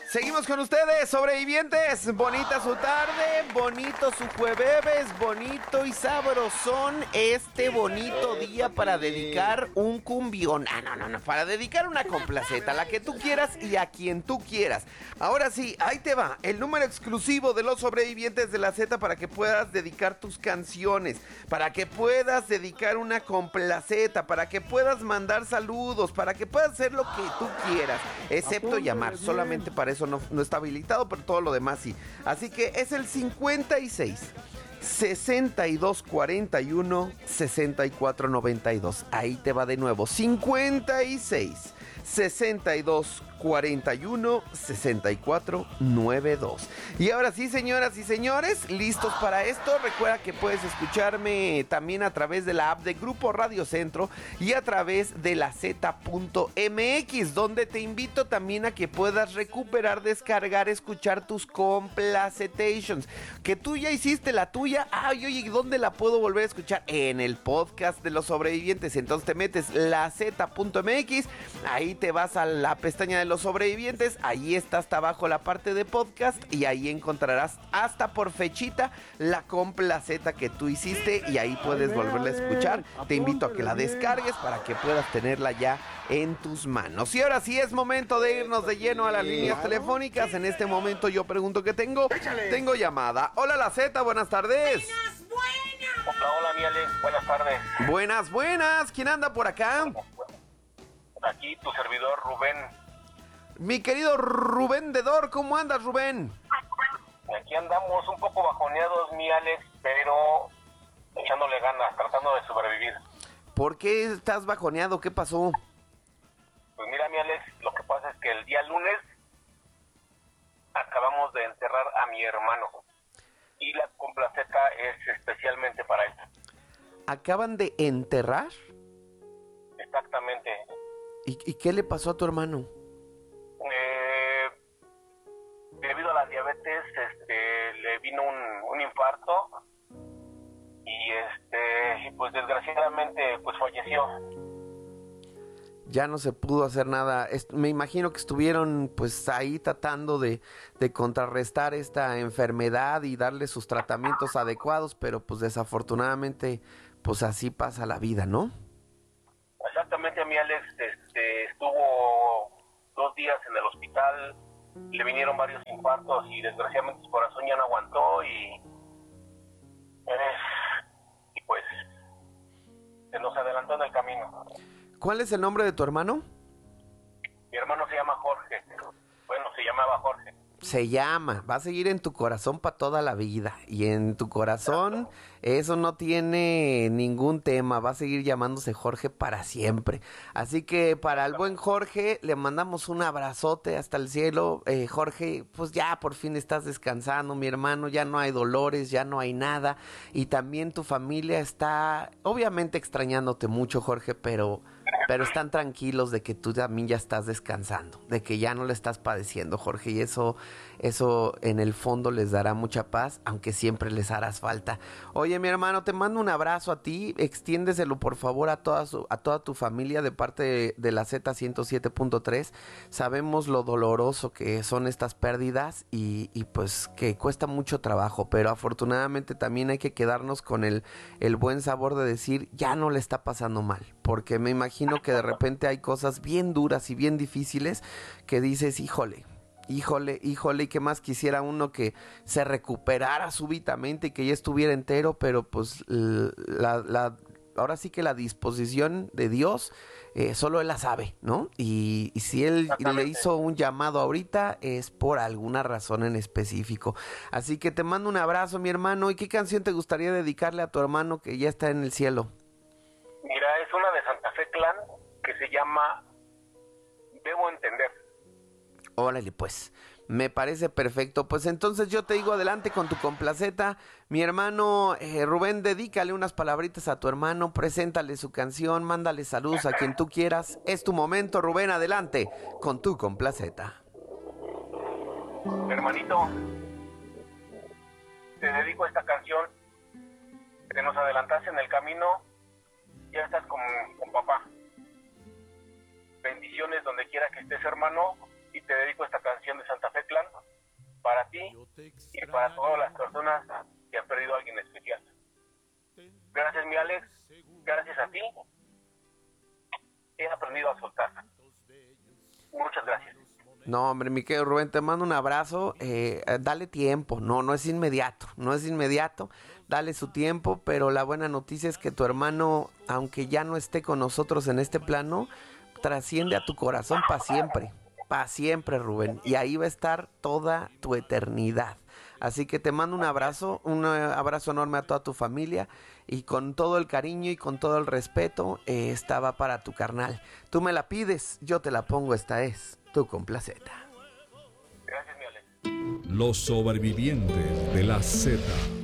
Seguimos con ustedes, sobrevivientes. Bonita su tarde, bonito su jueves, bonito y sabrosón este bonito día para dedicar un cumbión. No, para dedicar una complaceta, la que tú quieras y a quien tú quieras. Ahora sí, ahí te va, el número exclusivo de los sobrevivientes de la Z para que puedas dedicar tus canciones, para que puedas dedicar una complaceta, para que puedas mandar saludos, para que puedas hacer lo que tú quieras, excepto llamar, solamente para eso no está habilitado, pero todo lo demás sí. Así que es el 56 62 41 64 92. Ahí te va de nuevo. 56 62 41 64 92. Y ahora sí, señoras y señores, listos para esto. Recuerda que puedes escucharme también a través de la app de Grupo Radio Centro y a través de la Z.mx, donde te invito también a que puedas recuperar, descargar, escuchar tus complacetations, que tú ya hiciste la tuya. Oye, ¿dónde la puedo volver a escuchar? En el podcast de los sobrevivientes. Entonces te metes la Z.mx, ahí te vas a la pestaña de los sobrevivientes, ahí está hasta abajo la parte de podcast y ahí encontrarás hasta por fechita la complaceta que tú hiciste y ahí puedes volverla a escuchar. Te invito a que la descargues para que puedas tenerla ya en tus manos. Y ahora sí es momento de irnos de lleno a las líneas telefónicas. En este momento yo pregunto que tengo llamada. Hola, la Z, buenas tardes. Hola, mi Alex, buenas tardes. Buenas, ¿quién anda por acá? Aquí tu servidor Rubén. Mi querido Rubén Dedor, ¿cómo andas, Rubén? Aquí andamos un poco bajoneados, mi Alex, pero echándole ganas, tratando de sobrevivir. ¿Por qué estás bajoneado? ¿Qué pasó? Pues mira, mi Alex, lo que pasa es que el día lunes acabamos de enterrar a mi hermano y la complaceta es especialmente para él. ¿Acaban de enterrar? Exactamente. ¿Y qué le pasó a tu hermano? Debido a la diabetes, le vino un infarto y pues desgraciadamente pues falleció. Ya no se pudo hacer nada. Me imagino que estuvieron pues ahí tratando de contrarrestar esta enfermedad y darle sus tratamientos adecuados, pero pues desafortunadamente pues así pasa la vida, ¿no? Exactamente, mi Alex, estuvo 2 días en el hospital, le vinieron varios infartos y desgraciadamente su corazón ya no aguantó y pues se nos adelantó en el camino. ¿Cuál es el nombre de tu hermano? Mi hermano se llama Jorge. Bueno, se llamaba Jorge. Va a seguir en tu corazón para toda la vida. Y en tu corazón eso no tiene ningún tema. Va a seguir llamándose Jorge para siempre. Así que para el buen Jorge le mandamos un abrazote hasta el cielo. Jorge, pues ya por fin estás descansando, mi hermano. Ya no hay dolores, ya no hay nada. Y también tu familia está obviamente extrañándote mucho, Jorge, pero están tranquilos de que tú también ya estás descansando, de que ya no le estás padeciendo, Jorge, y eso en el fondo les dará mucha paz, aunque siempre les harás falta. Oye, mi hermano, te mando un abrazo a ti, extiéndeselo por favor a toda tu familia de parte de la Z107.3. Sabemos lo doloroso que son estas pérdidas y pues que cuesta mucho trabajo, pero afortunadamente también hay que quedarnos con el buen sabor de decir, ya no le está pasando mal, porque me imagino que de repente hay cosas bien duras y bien difíciles que dices, híjole, y qué más quisiera uno que se recuperara súbitamente y que ya estuviera entero, pero pues ahora sí que la disposición de Dios, solo Él la sabe, ¿no? Y si Él le hizo un llamado ahorita, es por alguna razón en específico. Así que te mando un abrazo, mi hermano. ¿Y qué canción te gustaría dedicarle a tu hermano que ya está en el cielo? Mira, es una de Santa Fe Clan que se llama Debo Entender. Órale, pues, me parece perfecto. Pues entonces yo te digo adelante con tu complaceta. Mi hermano Rubén, dedícale unas palabritas a tu hermano, preséntale su canción, mándale saludos a quien tú quieras. Es tu momento, Rubén, adelante con tu complaceta. Hermanito, te dedico esta canción. Te nos adelantaste en el camino, ya estás con papá. Bendiciones donde quiera que estés, hermano, y te dedico esta canción de Santa Fe para todas las personas que han perdido a alguien especial. Gracias, mi Alex. Gracias a ti. He aprendido a soltar. Muchas gracias. No, hombre, mi querido Rubén, te mando un abrazo. Dale tiempo, no es inmediato, dale su tiempo, pero la buena noticia es que tu hermano, aunque ya no esté con nosotros en este plano, trasciende a tu corazón para siempre, Rubén, y ahí va a estar toda tu eternidad. Así que te mando un abrazo enorme a toda tu familia, y con todo el cariño y con todo el respeto, esta va para tu carnal. Tú me la pides, yo te la pongo, esta es tu complaceta. Gracias, mi Alex. Los sobrevivientes de la Z.